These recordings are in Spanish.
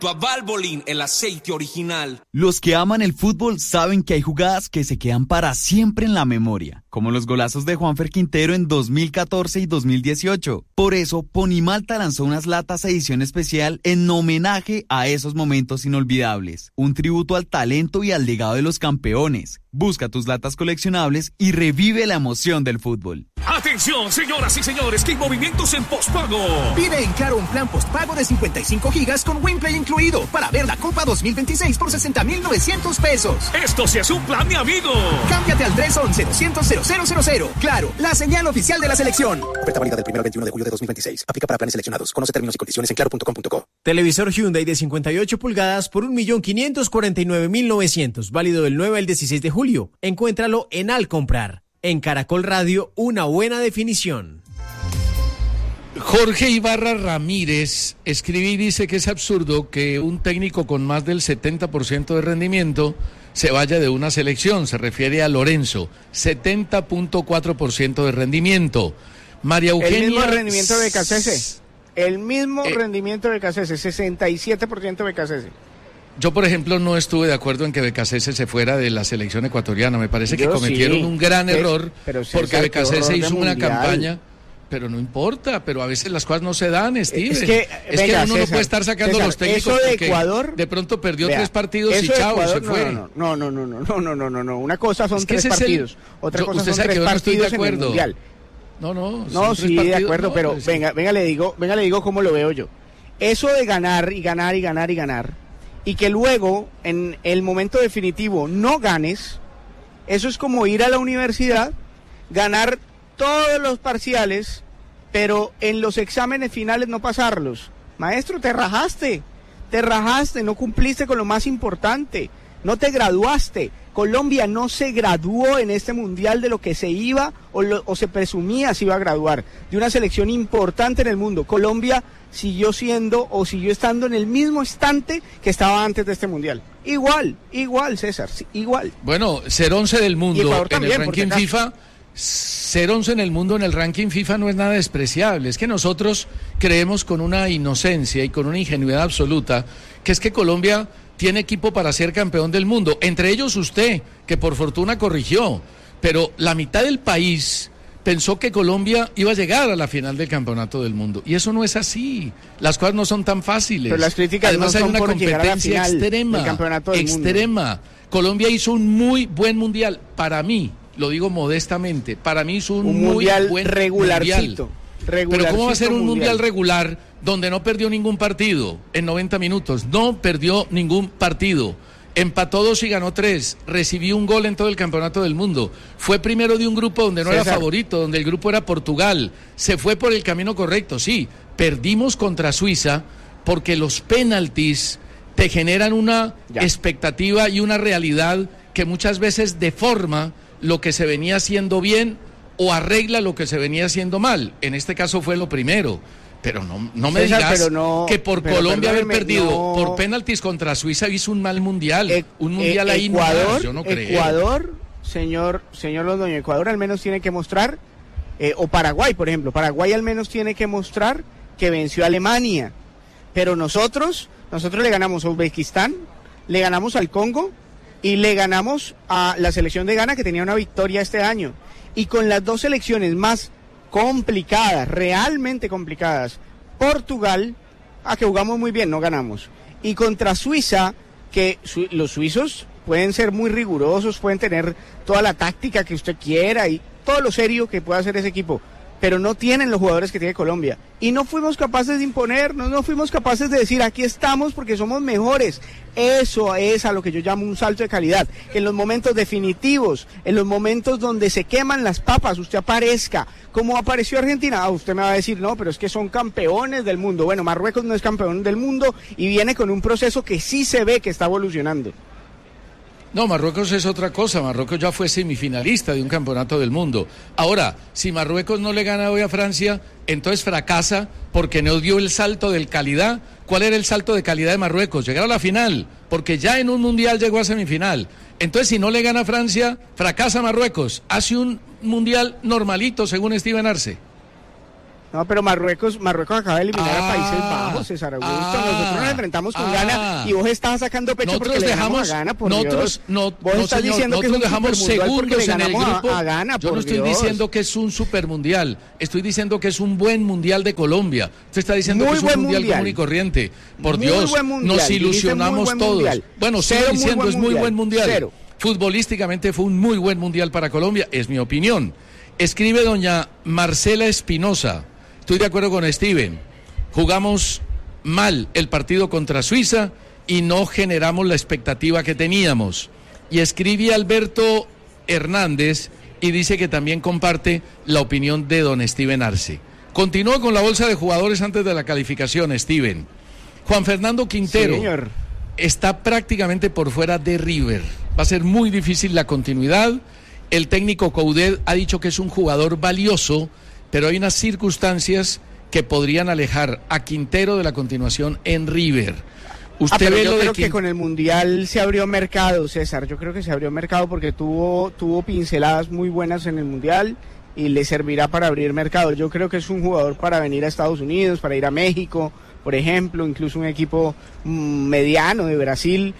Valvoline, el aceite original. Los que aman el fútbol saben que hay jugadas que se quedan para siempre en la memoria, como los golazos de Juanfer Quintero en 2014 y 2018. Por eso, Ponimalta lanzó unas latas edición especial en homenaje a esos momentos inolvidables. Un tributo al talento y al legado de los campeones. Busca tus latas coleccionables y revive la emoción del fútbol. ¡Atención, señoras y señores! ¡Que hay movimientos en postpago! Pide en Claro un plan postpago de 55 gigas con WinPlay incluido para ver la Copa 2026 por 60,900 pesos. ¡Esto sí es un plan, mi amigo! Cámbiate al 311-200-0000. Claro, la señal oficial de la selección. Oferta válida del 1 al 21 de julio de 2026. Aplica para planes seleccionados. Conoce términos y condiciones en claro.com.co. Televisor Hyundai de 58 pulgadas por 1.549.900. Válido del 9 al 16 de julio. Encuéntralo en Al Comprar. En Caracol Radio, una buena definición. Jorge Ibarra Ramírez escribe y dice que es absurdo que un técnico con más del 70% de rendimiento se vaya de una selección. Se refiere a Lorenzo, 70.4% de rendimiento. María Eugenia... El mismo rendimiento de Becasese. El mismo rendimiento de Becasese, 67% de Becasese. Yo, por ejemplo, no estuve de acuerdo en que Becasese se fuera de la selección ecuatoriana. Me parece que cometieron un gran error, porque Becasese hizo una campaña, pero no importa, pero a veces las cosas no se dan, Steven. Es que uno no puede estar sacando los técnicos eso de porque Ecuador, de pronto perdió 3 partidos y chao, Ecuador, se fue. No. Una cosa son 3 partidos, otra cosa son 3 partidos en el Mundial. No, sí, de acuerdo, pero pues, venga, le digo cómo lo veo yo. Eso de ganar y ganar, y que luego, en el momento definitivo, no ganes, eso es como ir a la universidad, ganar todos los parciales, pero en los exámenes finales no pasarlos. Maestro, te rajaste, no cumpliste con lo más importante, no te graduaste. Colombia no se graduó en este mundial de lo que se iba o se presumía se iba a graduar, de una selección importante en el mundo. Colombia siguió estando en el mismo estante que estaba antes de este mundial. Igual, César, igual. Bueno, ser 11 del mundo en el ranking FIFA, ser 11 en el mundo en el ranking FIFA no es nada despreciable. Es que nosotros creemos con una inocencia y con una ingenuidad absoluta que es que Colombia tiene equipo para ser campeón del mundo, entre ellos usted, que por fortuna corrigió, pero la mitad del país pensó que Colombia iba a llegar a la final del campeonato del mundo, y eso no es así, las cosas no son tan fáciles. Pero las críticas además no hay son una por competencia extrema. Colombia hizo un muy buen mundial, para mí, lo digo modestamente, para mí hizo un muy mundial buen regularcito. Pero ¿cómo va a ser un mundial regular donde no perdió ningún partido en 90 minutos? No perdió ningún partido. Empató 2 y ganó 3. Recibió un gol en todo el campeonato del mundo. Fue primero de un grupo donde no era favorito, donde el grupo era Portugal. Se fue por el camino correcto, sí. Perdimos contra Suiza porque los penaltis te generan una expectativa y una realidad que muchas veces deforma lo que se venía haciendo bien o arregla lo que se venía haciendo mal. En este caso fue lo primero. Pero no me digas que por Colombia haber perdido por penaltis contra Suiza hizo un mal mundial. Un mundial ahí Ecuador, yo no creo. Ecuador, señor Londoño, Ecuador al menos tiene que mostrar, o Paraguay, por ejemplo, Paraguay al menos tiene que mostrar que venció a Alemania. Pero nosotros le ganamos a Uzbekistán, le ganamos al Congo y le ganamos a la selección de Ghana, que tenía una victoria este año. Y con las 2 selecciones más complicadas, realmente complicadas, Portugal, que jugamos muy bien, no ganamos, y contra Suiza, que los suizos pueden ser muy rigurosos, pueden tener toda la táctica que usted quiera y todo lo serio que pueda hacer ese equipo, pero no tienen los jugadores que tiene Colombia, y no fuimos capaces de imponernos, no fuimos capaces de decir aquí estamos porque somos mejores. Eso es a lo que yo llamo un salto de calidad, que en los momentos definitivos, en los momentos donde se queman las papas, usted aparezca, como apareció Argentina. Usted me va a decir, no, pero es que son campeones del mundo. Bueno, Marruecos no es campeón del mundo y viene con un proceso que sí se ve que está evolucionando. No, Marruecos es otra cosa. Marruecos ya fue semifinalista de un campeonato del mundo. Ahora, si Marruecos no le gana hoy a Francia, entonces fracasa porque no dio el salto de calidad. ¿Cuál era el salto de calidad de Marruecos? Llegar a la final, porque ya en un mundial llegó a semifinal. Entonces, si no le gana a Francia, fracasa Marruecos. Hace un mundial normalito, según Steven Arce. No, pero Marruecos acaba de eliminar a Países Bajos, César Augusto. Nosotros nos enfrentamos con Ghana y vos estás sacando pecho porque le dejamos a Ghana, por Dios. Vos estás diciendo que es un dejamos segundos en el grupo. A Ghana, yo no estoy diciendo que es un supermundial, estoy diciendo que es un buen mundial de Colombia. Usted está diciendo que es un mundial común y corriente. Por Dios, nos ilusionamos todos. Bueno, sigo diciendo, es muy buen mundial. Futbolísticamente fue un muy buen mundial para Colombia, es mi opinión. Escribe doña Marcela Espinosa. Estoy de acuerdo con Steven. Jugamos mal el partido contra Suiza y no generamos la expectativa que teníamos. Y escribe Alberto Hernández y dice que también comparte la opinión de don Steven Arce. Continúo con la bolsa de jugadores antes de la calificación, Steven. Juan Fernando Quintero está prácticamente por fuera de River. Va a ser muy difícil la continuidad. El técnico Coudet ha dicho que es un jugador valioso, pero hay unas circunstancias que podrían alejar a Quintero de la continuación en River. Usted ve yo creo que con el Mundial se abrió mercado, César. Yo creo que se abrió mercado porque tuvo pinceladas muy buenas en el Mundial y le servirá para abrir mercado. Yo creo que es un jugador para venir a Estados Unidos, para ir a México, por ejemplo, incluso un equipo mediano de Brasil.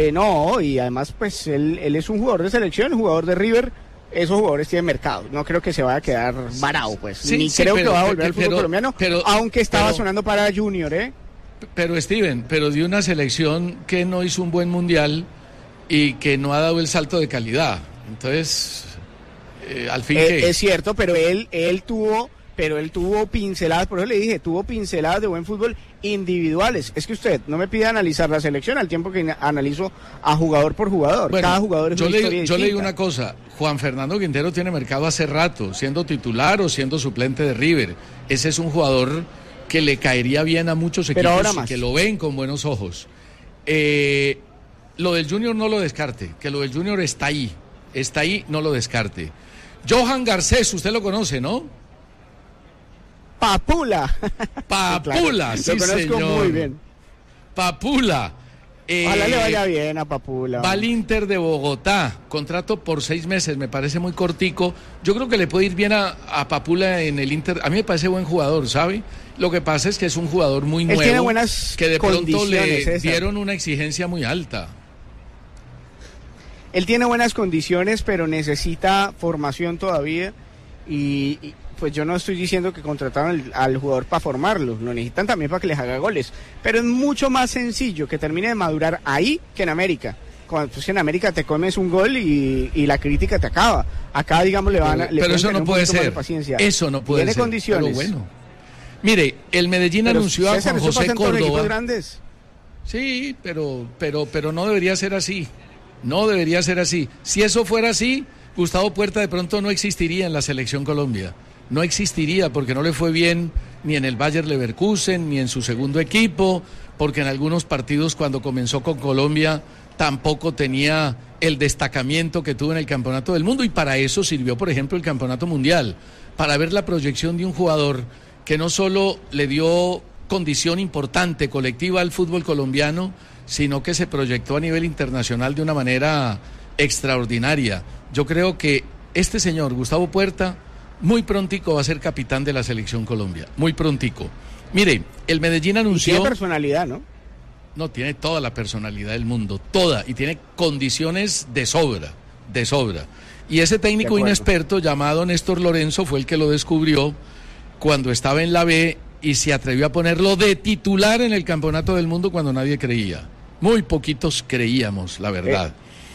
Y además pues él es un jugador de selección, un jugador de River. Esos jugadores tienen mercado, no creo que se vaya a quedar varado, pues. Sí, creo que va a volver al fútbol colombiano, aunque estaba sonando para Junior, Pero Steven, de una selección que no hizo un buen mundial y que no ha dado el salto de calidad. Entonces, al fin es cierto, pero él tuvo pinceladas, por eso le dije, tuvo pinceladas de buen fútbol individuales. Es que usted no me pide analizar la selección al tiempo que analizo a jugador por jugador. Bueno, cada jugador es una historia distinta. Yo le digo una cosa, Juan Fernando Quintero tiene mercado hace rato, siendo titular o siendo suplente de River. Ese es un jugador que le caería bien a muchos equipos y que lo ven con buenos ojos. Lo del Junior no lo descarte, que lo del Junior está ahí, no lo descarte. Johan Garcés, usted lo conoce, ¿no? Papula, sí, lo conozco señor. Muy bien. Papula. Ojalá le vaya bien a Papula. Va al Inter de Bogotá, contrato por 6 meses, me parece muy cortico. Yo creo que le puede ir bien a Papula en el Inter. A mí me parece buen jugador, ¿sabe? Lo que pasa es que es un jugador muy nuevo, tiene buenas que de pronto le dieron una exigencia muy alta. Él tiene buenas condiciones, pero necesita formación todavía y pues yo no estoy diciendo que contrataron al jugador para formarlo, lo necesitan también para que les haga goles, pero es mucho más sencillo que termine de madurar ahí que en América. Cuando pues, en América te comes un gol y la crítica te acaba. Acá, digamos, pero eso no puede ser. Eso no puede ser. Tiene condiciones. Pero bueno. Mire, el Medellín anunció a Juan José Córdoba. Grandes. Sí, pero no debería ser así. No debería ser así. Si eso fuera así, Gustavo Puerta de pronto no existiría en la selección Colombia. No existiría porque no le fue bien ni en el Bayer Leverkusen ni en su segundo equipo, porque en algunos partidos cuando comenzó con Colombia tampoco tenía el destacamiento que tuvo en el Campeonato del Mundo, y para eso sirvió, por ejemplo, el Campeonato Mundial, para ver la proyección de un jugador que no solo le dio condición importante colectiva al fútbol colombiano, sino que se proyectó a nivel internacional de una manera extraordinaria. Yo creo que este señor, Gustavo Puerta, muy prontico va a ser capitán de la selección Colombia, muy prontico. Mire, el Medellín anunció... Y tiene personalidad, ¿no? No, tiene toda la personalidad del mundo, toda, y tiene condiciones de sobra. Y ese técnico inexperto llamado Néstor Lorenzo fue el que lo descubrió cuando estaba en la B y se atrevió a ponerlo de titular en el Campeonato del Mundo cuando nadie creía. Muy poquitos creíamos, la verdad.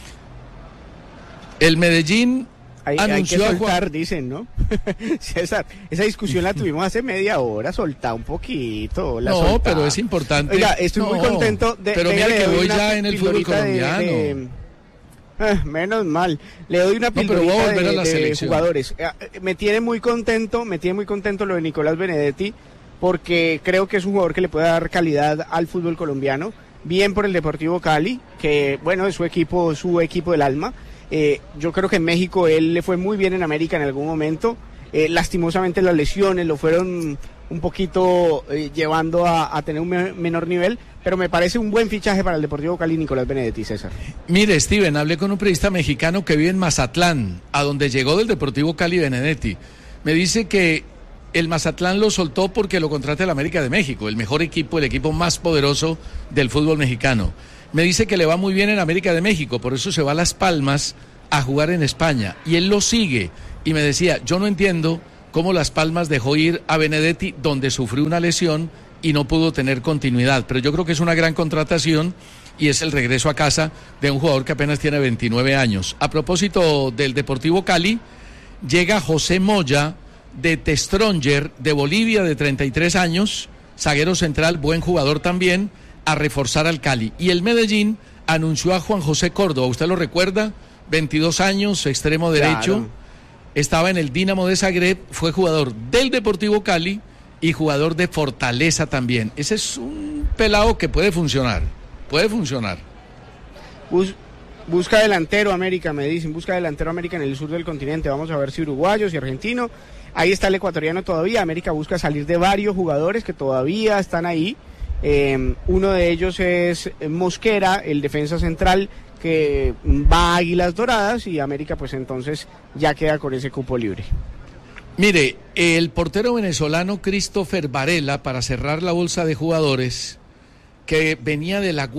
El Medellín anunció hay que soltar, dicen, ¿no? César, esa discusión la tuvimos hace media hora, soltá un poquito. Pero es importante. Oiga, estoy muy contento de... Pero mire que voy ya en el fútbol colombiano. Menos mal, le doy una pildorita de jugadores. Me tiene muy contento lo de Nicolás Benedetti, porque creo que es un jugador que le puede dar calidad al fútbol colombiano. Bien por el Deportivo Cali, que bueno, es su equipo del alma. Yo creo que en México él le fue muy bien, en América en algún momento. Lastimosamente las lesiones lo fueron un poquito llevando a tener un menor nivel, pero me parece un buen fichaje para el Deportivo Cali, Nicolás Benedetti, César. Mire, Steven, hablé con un periodista mexicano que vive en Mazatlán, a donde llegó del Deportivo Cali Benedetti. Me dice que el Mazatlán lo soltó porque lo contrata el América de México, el mejor equipo, el equipo más poderoso del fútbol mexicano. Me dice que le va muy bien en América de México, por eso se va a Las Palmas a jugar en España. Y él lo sigue. Y me decía, yo no entiendo cómo Las Palmas dejó ir a Benedetti, donde sufrió una lesión y no pudo tener continuidad. Pero yo creo que es una gran contratación y es el regreso a casa de un jugador que apenas tiene 29 años. A propósito del Deportivo Cali, llega José Moya de Testronger, de Bolivia, de 33 años, zaguero central, buen jugador también, a reforzar al Cali. Y el Medellín anunció a Juan José Córdoba, ¿usted lo recuerda? 22 años, extremo derecho, claro. Estaba en el Dinamo de Zagreb, fue jugador del Deportivo Cali y jugador de Fortaleza también. Ese es un pelado que puede funcionar. Busca delantero América, me dicen, busca delantero América en el sur del continente. Vamos a ver si uruguayo, si argentino. Ahí está el ecuatoriano todavía. América busca salir de varios jugadores que todavía están ahí. Uno de ellos es Mosquera, el defensa central, que va a Águilas Doradas, y América pues entonces ya queda con ese cupo libre. Mire, el portero venezolano Christopher Varela, para cerrar la bolsa de jugadores, que venía de la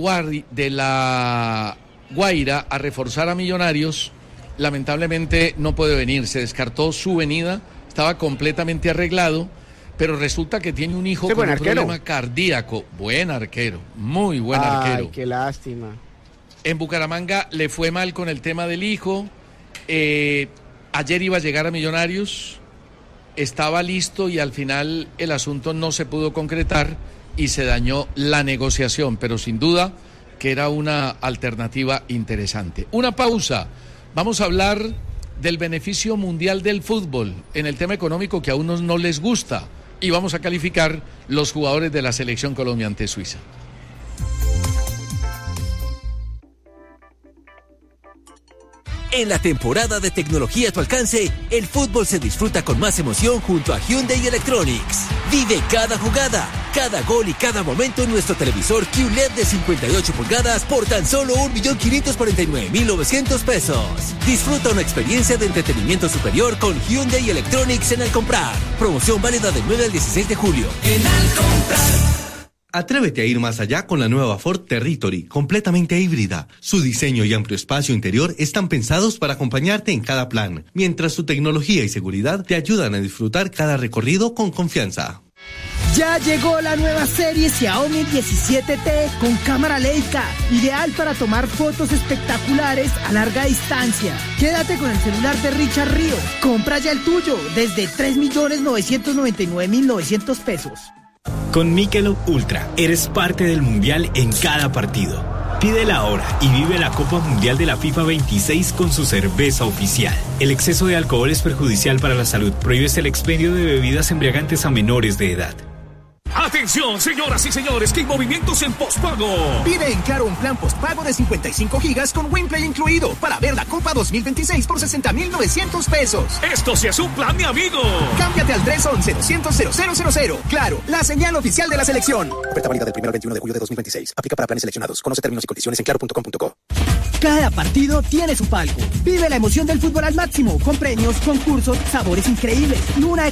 Guaira a reforzar a Millonarios, lamentablemente no puede venir, se descartó su venida, estaba completamente arreglado, pero resulta que tiene un hijo con un problema cardíaco. Buen arquero, muy buen arquero. Ay, qué lástima. En Bucaramanga le fue mal con el tema del hijo. Ayer iba a llegar a Millonarios, estaba listo y al final el asunto no se pudo concretar y se dañó la negociación, pero sin duda que era una alternativa interesante. Una pausa. Vamos a hablar del beneficio mundial del fútbol en el tema económico que a unos no les gusta, y vamos a calificar los jugadores de la selección Colombia ante Suiza. En la temporada de tecnología a tu alcance, el fútbol se disfruta con más emoción junto a Hyundai Electronics. Vive cada jugada, cada gol y cada momento en nuestro televisor QLED de 58 pulgadas por tan solo 1.549.900 pesos. Disfruta una experiencia de entretenimiento superior con Hyundai Electronics en Al Comprar. Promoción válida del 9 al 16 de julio. En Al Comprar. Atrévete a ir más allá con la nueva Ford Territory, completamente híbrida. Su diseño y amplio espacio interior están pensados para acompañarte en cada plan, mientras su tecnología y seguridad te ayudan a disfrutar cada recorrido con confianza. Ya llegó la nueva serie Xiaomi 17T con cámara Leica, ideal para tomar fotos espectaculares a larga distancia. Quédate con el celular de Richard Ríos. Compra ya el tuyo desde 3.999.900 pesos. Con Michelob Ultra eres parte del Mundial en cada partido. Pídela ahora y vive la Copa Mundial de la FIFA 26 con su cerveza oficial. El exceso de alcohol es perjudicial para la salud. Prohíbes el expendio de bebidas embriagantes a menores de edad. Atención, señoras y señores, que hay movimientos en postpago. Pide en Claro un plan postpago de 55 gigas con WinPlay incluido para ver la Copa 2026 por 60.900 pesos. Esto sí es un plan, mi amigo. Cámbiate al 311-200-0000. Claro, la señal oficial de la selección. Oferta válida del 1 al 21 de julio de 2026. Aplica para planes seleccionados. Conoce términos y condiciones en claro.com.co. Cada partido tiene su palco. Vive la emoción del fútbol al máximo, con premios, concursos, sabores increíbles y una